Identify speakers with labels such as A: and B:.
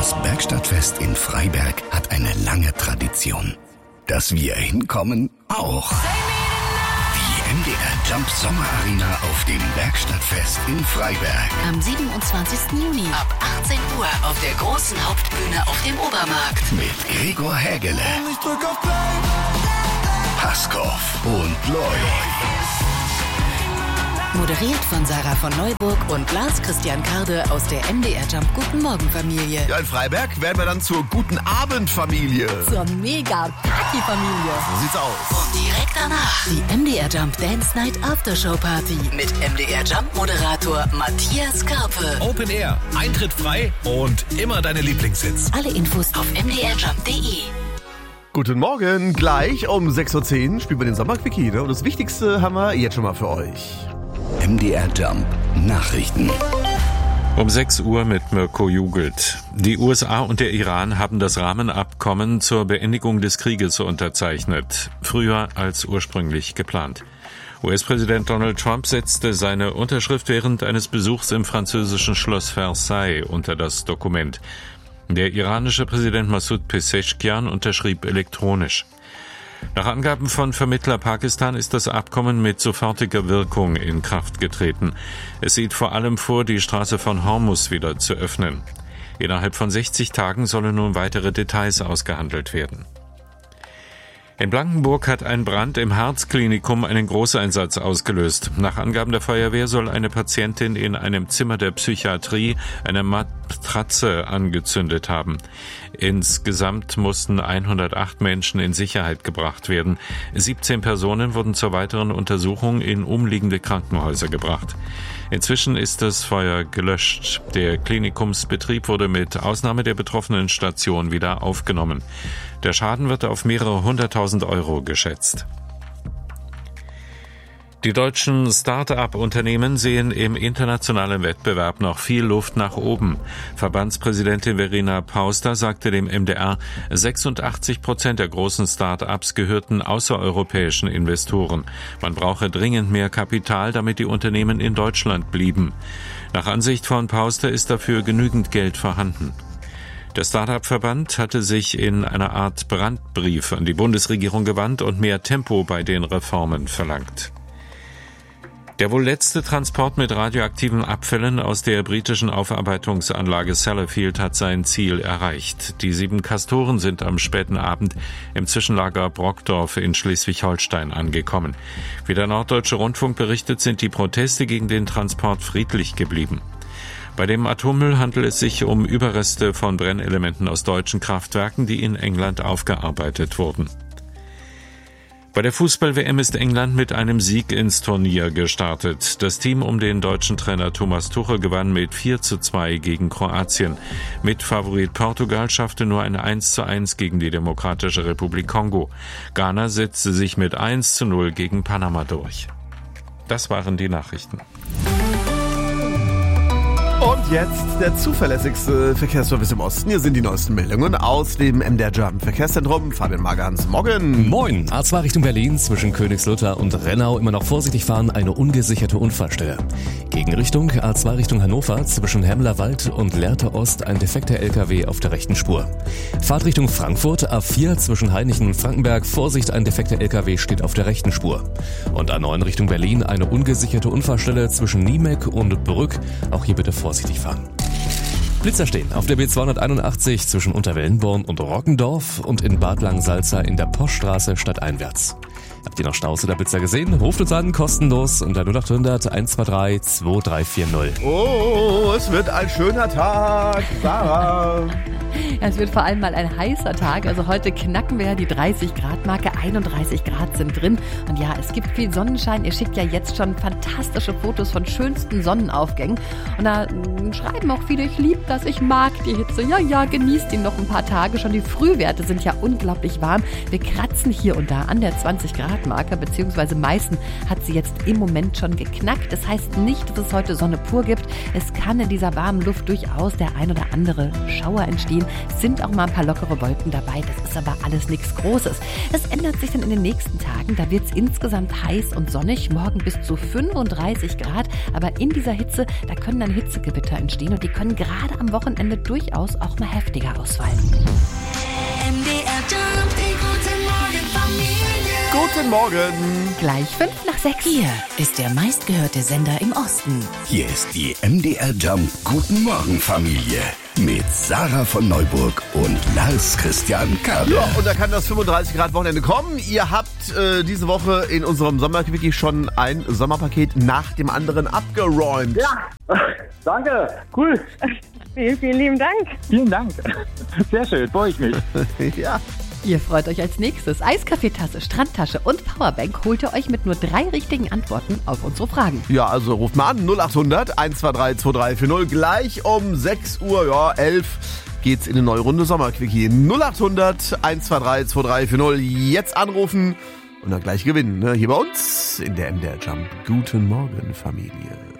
A: Das Bergstadtfest in Freiberg hat eine lange Tradition. Dass wir hinkommen, auch. Die MDR Jump Sommer Arena auf dem Bergstadtfest in Freiberg.
B: Am 27. Juni ab 18 Uhr auf der großen Hauptbühne auf dem Obermarkt.
A: Mit Gregor Hägele, Paskov und Loy.
B: Moderiert von Sarah von Neuburg und Lars Christian Karde aus der MDR Jump Guten Morgen Familie.
C: Ja, in Freiberg werden wir dann zur Guten Abend Familie.
B: Zur Mega-Party-Familie.
C: So sieht's aus.
B: Und direkt danach die MDR Jump Dance Night Aftershow Party mit MDR Jump Moderator Matthias Karpe.
D: Open Air, Eintritt frei und immer deine Lieblingshits.
B: Alle Infos auf mdrjump.de.
C: Guten Morgen, gleich um 6.10 Uhr spielen wir den Sommerquickie, ne? Und das Wichtigste haben wir jetzt schon mal für euch.
A: MDR Jump Nachrichten.
E: Um 6 Uhr mit Mirko Jugelt. Die USA und der Iran haben das Rahmenabkommen zur Beendigung des Krieges unterzeichnet. Früher als ursprünglich geplant. US-Präsident Donald Trump setzte seine Unterschrift während eines Besuchs im französischen Schloss Versailles unter das Dokument. Der iranische Präsident Masoud Pezeshkian unterschrieb elektronisch. Nach Angaben von Vermittler Pakistan ist das Abkommen mit sofortiger Wirkung in Kraft getreten. Es sieht vor allem vor, die Straße von Hormuz wieder zu öffnen. Innerhalb von 60 Tagen sollen nun weitere Details ausgehandelt werden. In Blankenburg hat ein Brand im Herzklinikum einen Großeinsatz ausgelöst. Nach Angaben der Feuerwehr soll eine Patientin in einem Zimmer der Psychiatrie eine Matratze angezündet haben. Insgesamt mussten 108 Menschen in Sicherheit gebracht werden. 17 Personen wurden zur weiteren Untersuchung in umliegende Krankenhäuser gebracht. Inzwischen ist das Feuer gelöscht. Der Klinikumsbetrieb wurde mit Ausnahme der betroffenen Station wieder aufgenommen. Der Schaden wird auf mehrere 100.000 Euro geschätzt. Die deutschen Start-up-Unternehmen sehen im internationalen Wettbewerb noch viel Luft nach oben. Verbandspräsidentin Verena Pauster sagte dem MDR, 86% der großen Start-ups gehörten außereuropäischen Investoren. Man brauche dringend mehr Kapital, damit die Unternehmen in Deutschland blieben. Nach Ansicht von Pauster ist dafür genügend Geld vorhanden. Der Start-up-Verband hatte sich in einer Art Brandbrief an die Bundesregierung gewandt und mehr Tempo bei den Reformen verlangt. Der wohl letzte Transport mit radioaktiven Abfällen aus der britischen Aufarbeitungsanlage Sellafield hat sein Ziel erreicht. Die 7 Castoren sind am späten Abend im Zwischenlager Brockdorf in Schleswig-Holstein angekommen. Wie der Norddeutsche Rundfunk berichtet, sind die Proteste gegen den Transport friedlich geblieben. Bei dem Atommüll handelt es sich um Überreste von Brennelementen aus deutschen Kraftwerken, die in England aufgearbeitet wurden. Bei der Fußball-WM ist England mit einem Sieg ins Turnier gestartet. Das Team um den deutschen Trainer Thomas Tuchel gewann mit 4:2 gegen Kroatien. Mitfavorit Portugal schaffte nur ein 1:1 gegen die Demokratische Republik Kongo. Ghana setzte sich mit 1:0 gegen Panama durch. Das waren die Nachrichten.
C: Und jetzt der zuverlässigste Verkehrsservice im Osten. Hier sind die neuesten Meldungen aus dem MDR Jump Verkehrszentrum. Fabian Magans, morgen.
F: Moin. A2 Richtung Berlin zwischen Königslutter und Rennau immer noch vorsichtig fahren, eine ungesicherte Unfallstelle. Gegenrichtung A2 Richtung Hannover zwischen Hemmlerwald und Lehrte Ost ein defekter LKW auf der rechten Spur. Fahrt Richtung Frankfurt A4 zwischen Hainichen und Frankenberg. Vorsicht, ein defekter LKW steht auf der rechten Spur. Und A9 Richtung Berlin eine ungesicherte Unfallstelle zwischen Niemek und Brück. Auch hier bitte vorsichtig fahren. Blitzer stehen auf der B281 zwischen Unterwellenborn und Roggendorf und in Bad Langensalza in der Poststraße stadteinwärts. Habt ihr noch Staus oder Blitzer gesehen? Ruft uns an, kostenlos unter 0800 123 2340.
C: Oh, es wird ein schöner Tag, Sarah.
G: Ja, es wird vor allem mal ein heißer Tag. Also heute knacken wir ja die 30-Grad-Marke. 31 Grad sind drin. Und ja, es gibt viel Sonnenschein. Ihr schickt ja jetzt schon fantastische Fotos von schönsten Sonnenaufgängen. Und da schreiben auch viele, ich liebe das, ich mag die Hitze. Ja, genießt ihn noch ein paar Tage. Schon die Frühwerte sind ja unglaublich warm. Wir kratzen hier und da an der 20-Grad-Marke, beziehungsweise Meißen hat sie jetzt im Moment schon geknackt. Das heißt nicht, dass es heute Sonne pur gibt. Es kann in dieser warmen Luft durchaus der ein oder andere Schauer entstehen. Sonne. Es sind auch mal ein paar lockere Wolken dabei, das ist aber alles nichts Großes. Es ändert sich dann in den nächsten Tagen, da wird es insgesamt heiß und sonnig, morgen bis zu 35 Grad. Aber in dieser Hitze, da können dann Hitzegewitter entstehen und die können gerade am Wochenende durchaus auch mal heftiger ausfallen.
B: MDR Jump, die gute Morgen Familie.
C: Guten Morgen.
G: Gleich 5:06.
B: Hier ist der meistgehörte Sender im Osten.
A: Hier ist die MDR Jump Guten Morgen Familie mit Sarah von Neuburg und Lars Christian Kabe.
C: Ja, und da kann das 35 Grad Wochenende kommen. Ihr habt diese Woche in unserem Sommerquickie schon ein Sommerpaket nach dem anderen abgeräumt.
H: Ja, danke, cool.
I: Vielen, vielen lieben Dank.
H: Vielen Dank. Sehr schön, freue ich mich.
C: Ja.
G: Ihr freut euch als nächstes. Eiskaffeetasse, Strandtasche und Powerbank holt ihr euch mit nur 3 richtigen Antworten auf unsere Fragen.
C: Ja, also ruft mal an 0800 123 2340. Gleich um 6 Uhr, ja, 11 geht's in eine neue Runde Sommerquickie. 0800 123 2340. Jetzt anrufen und dann gleich gewinnen. Ne? Hier bei uns in der MDR Jump. Guten Morgen, Familie.